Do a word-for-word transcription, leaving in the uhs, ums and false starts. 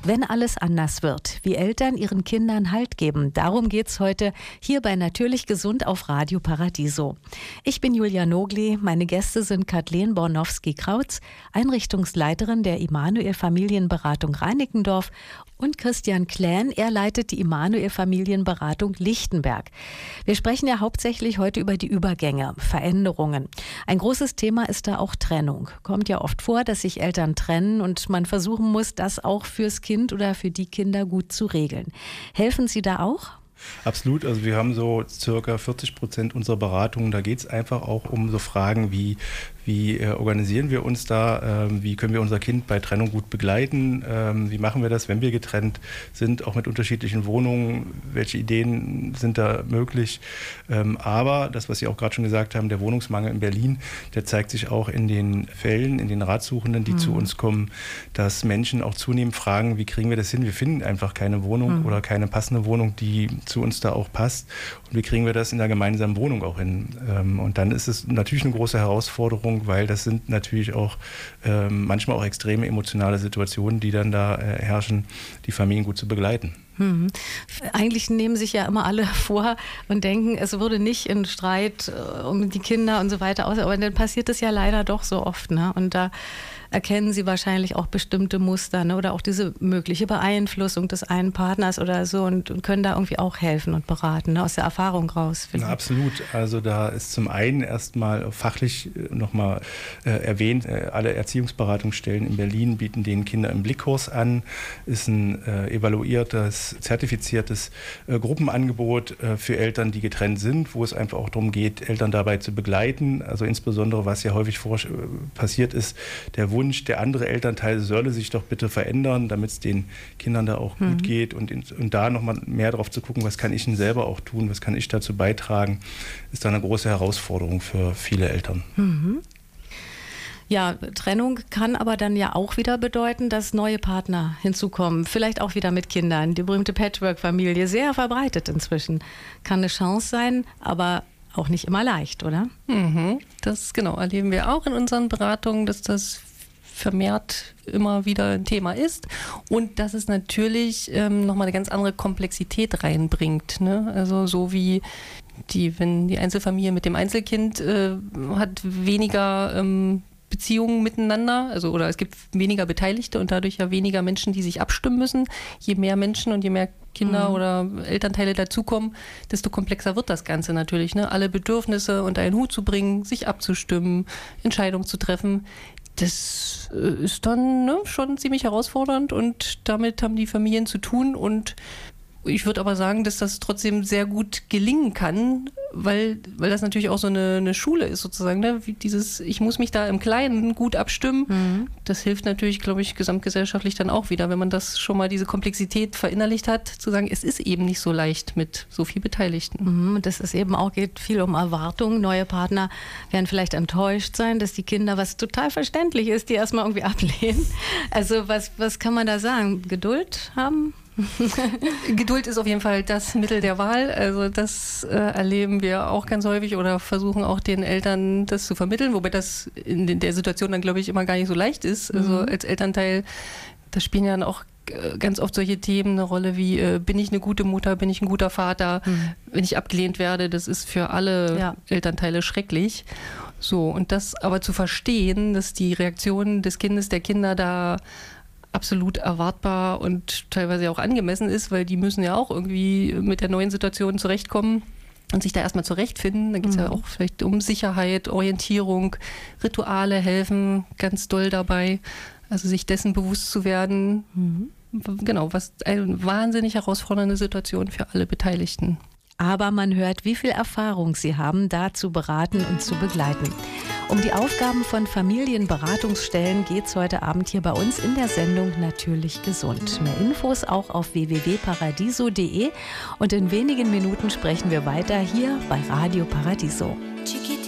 Wenn alles anders wird, wie Eltern ihren Kindern Halt geben, darum geht's heute hier bei Natürlich Gesund auf Radio Paradiso. Ich bin Julia Nogli, meine Gäste sind Kathleen Bornowski-Krautz, Einrichtungsleiterin der Immanuel Familienberatung Reinickendorf, und Christian Klähn, er leitet die Immanuel Familienberatung Lichtenberg. Wir sprechen ja hauptsächlich heute über die Übergänge, Veränderungen. Ein großes Thema ist da auch Trennung. Kommt ja oft vor, dass sich Eltern trennen und man versuchen muss, das auch fürs Kind oder für die Kinder gut zu regeln. Helfen Sie da auch? Absolut, also wir haben so circa vierzig Prozent unserer Beratungen, da geht es einfach auch um so Fragen wie, wie äh, organisieren wir uns da, ähm, wie können wir unser Kind bei Trennung gut begleiten, ähm, wie machen wir das, wenn wir getrennt sind, auch mit unterschiedlichen Wohnungen, welche Ideen sind da möglich, ähm, aber das, was Sie auch gerade schon gesagt haben, der Wohnungsmangel in Berlin, der zeigt sich auch in den Fällen, in den Ratsuchenden, die mhm. zu uns kommen, dass Menschen auch zunehmend fragen, wie kriegen wir das hin, wir finden einfach keine Wohnung mhm. oder keine passende Wohnung, die zu uns da auch passt. Und wie kriegen wir das in der gemeinsamen Wohnung auch hin? Und dann ist es natürlich eine große Herausforderung, weil das sind natürlich auch ähm, manchmal auch extreme emotionale Situationen, die dann da äh, herrschen, die Familien gut zu begleiten. Hm. Eigentlich nehmen sich ja immer alle vor und denken, es würde nicht in Streit äh, um die Kinder und so weiter aus, aber dann passiert es ja leider doch so oft, ne? Und da erkennen Sie wahrscheinlich auch bestimmte Muster, ne? Oder auch diese mögliche Beeinflussung des einen Partners oder so und, und können da irgendwie auch helfen und beraten, ne? Aus der Erfahrung raus. Na, absolut. Also da ist zum einen erstmal fachlich nochmal äh, erwähnt, äh, alle Erziehungsberatungsstellen in Berlin bieten den Kinder im Blickkurs an, ist ein äh, evaluiertes, zertifiziertes äh, Gruppenangebot äh, für Eltern, die getrennt sind, wo es einfach auch darum geht, Eltern dabei zu begleiten. Also insbesondere, was ja häufig vor, äh, passiert ist, der Wunsch, der andere Elternteil solle sich doch bitte verändern, damit es den Kindern da auch mhm. gut geht und, in, und da nochmal mehr drauf zu gucken, was kann ich denn selber auch tun, was kann ich dazu beitragen, ist da eine große Herausforderung für viele Eltern. Mhm. Ja, Trennung kann aber dann ja auch wieder bedeuten, dass neue Partner hinzukommen, vielleicht auch wieder mit Kindern. Die berühmte Patchwork-Familie, sehr verbreitet inzwischen. Kann eine Chance sein, aber auch nicht immer leicht, oder? Mhm. Das genau erleben wir auch in unseren Beratungen, dass das vermehrt immer wieder ein Thema ist und dass es natürlich ähm, nochmal eine ganz andere Komplexität reinbringt, ne? Also so wie die, wenn die Einzelfamilie mit dem Einzelkind äh, hat weniger ähm, Beziehungen miteinander, also oder es gibt weniger Beteiligte und dadurch ja weniger Menschen, die sich abstimmen müssen. Je mehr Menschen und je mehr Kinder mhm. oder Elternteile dazukommen, desto komplexer wird das Ganze natürlich, ne? Alle Bedürfnisse unter einen Hut zu bringen, sich abzustimmen, Entscheidungen zu treffen. Das ist dann ne, schon ziemlich herausfordernd und damit haben die Familien zu tun und ich würde aber sagen, dass das trotzdem sehr gut gelingen kann, weil, weil das natürlich auch so eine, eine Schule ist sozusagen, ne? Wie dieses, ich muss mich da im Kleinen gut abstimmen. Mhm. Das hilft natürlich, glaube ich, gesamtgesellschaftlich dann auch wieder, wenn man das schon mal diese Komplexität verinnerlicht hat, zu sagen, es ist eben nicht so leicht mit so viel Beteiligten. Mhm, das ist eben auch, geht viel um Erwartungen. Neue Partner werden vielleicht enttäuscht sein, dass die Kinder, was total verständlich ist, die erstmal irgendwie ablehnen. Also was, was kann man da sagen? Geduld haben? Geduld ist auf jeden Fall das Mittel der Wahl. Also das äh, erleben wir auch ganz häufig oder versuchen auch den Eltern das zu vermitteln, wobei das in der Situation dann, glaube ich, immer gar nicht so leicht ist. Also mhm. als Elternteil, da spielen ja dann auch ganz oft solche Themen eine Rolle wie, äh, bin ich eine gute Mutter, bin ich ein guter Vater, mhm. wenn ich abgelehnt werde, das ist für alle ja. Elternteile schrecklich. So, und das aber zu verstehen, dass die Reaktion des Kindes, der Kinder da absolut erwartbar und teilweise auch angemessen ist, weil die müssen ja auch irgendwie mit der neuen Situation zurechtkommen und sich da erstmal zurechtfinden. Da geht es mhm. ja auch vielleicht um Sicherheit, Orientierung, Rituale helfen ganz doll dabei. Also sich dessen bewusst zu werden, mhm. genau, was eine wahnsinnig herausfordernde Situation für alle Beteiligten. Aber man hört, wie viel Erfahrung sie haben, da zu beraten und zu begleiten. Um die Aufgaben von Familienberatungsstellen geht es heute Abend hier bei uns in der Sendung Natürlich Gesund. Mehr Infos auch auf w w w punkt paradiso punkt de und in wenigen Minuten sprechen wir weiter hier bei Radio Paradiso. Chiquita.